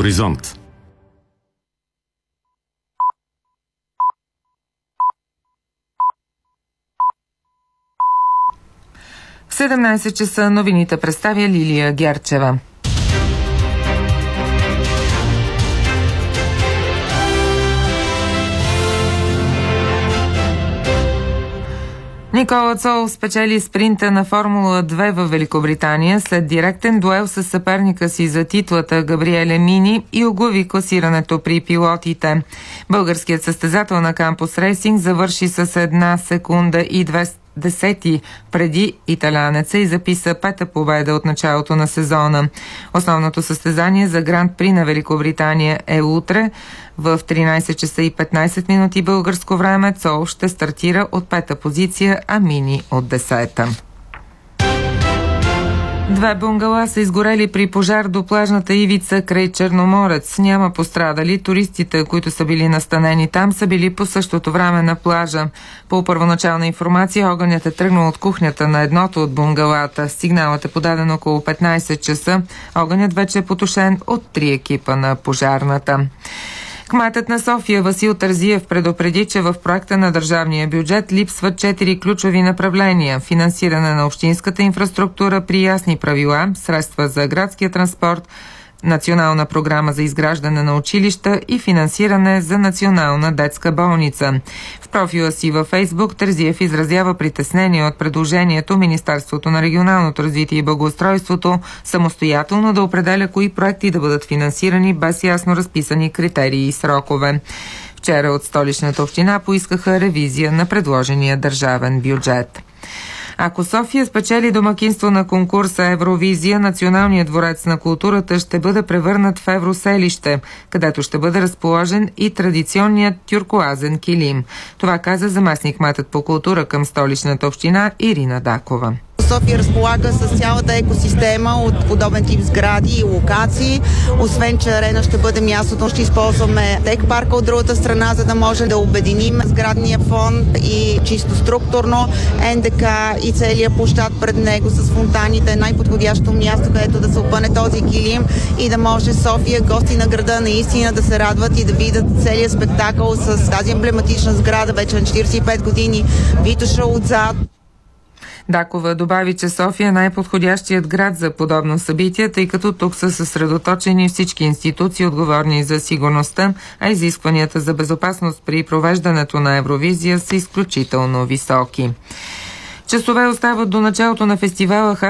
Хоризонт. В 17 часа новините представя Лилия Герчева. Никола Цол спечели спринта на Формула 2 в Великобритания след директен дуел с съперника си за титлата Габриеле Мини и оглави класирането при пилотите. Българският състезател на Кампус Рейсинг завърши с 1 секунда и 2 преди италянеца и записа 5-та победа от началото на сезона. Основното състезание за Гранд При на Великобритания е утре в 13 часа и 15 минути българско време. Цол ще стартира от 5-та позиция, а Мини от 10-та. 2 бунгала са изгорели при пожар до плажната ивица край Черноморец. Няма пострадали. Туристите, които са били настанени там, са били по същото време на плажа. По първоначална информация, огънят е тръгнал от кухнята на едното от бунгалата. Сигналът е подаден около 15 часа. Огънят вече е потушен от 3 екипа на пожарната. Кметът на София Васил Терзиев предупреди, че в проекта на държавния бюджет липсват 4 ключови направления: финансиране на общинската инфраструктура при ясни правила, средства за градския транспорт, национална програма за изграждане на училища и финансиране за национална детска болница. В профила си във Фейсбук Терзиев изразява притеснение от предложението Министерството на регионалното развитие и благоустройството самостоятелно да определя кои проекти да бъдат финансирани без ясно разписани критерии и срокове. Вчера от Столичната община поискаха ревизия на предложения държавен бюджет. Ако София спечели домакинство на конкурса Евровизия, Националният дворец на културата ще бъде превърнат в евроселище, където ще бъде разположен и традиционният тюркоазен килим. Това каза заместник-кметът по култура към Столичната община Ирина Дакова. София разполага с цялата екосистема от подобен тип сгради и локации. Освен, че арена ще бъде мястото, ще използваме тек парка от другата страна, за да може да обединим сградния фонд и чисто структурно НДК и целият площад пред него с фонтаните. Най-подходящо място, където да се опъне този килим и да може София, гости на града, наистина да се радват и да видят целият спектакъл с тази емблематична сграда вече на 45 години. Витоша отзад. Дакова добави, че София е най-подходящият град за подобно събитие, тъй като тук са съсредоточени всички институции, отговорни за сигурността, а изискванията за безопасност при провеждането на Евровизия са изключително високи. Часове остават до началото на фестивала